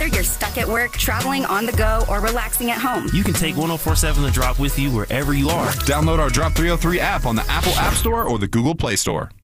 Whether you're stuck at work, traveling on the go, or relaxing at home, you can take 104.7 The Drop with you wherever you are. Download our Drop 303 app on the Apple App Store or the Google Play Store.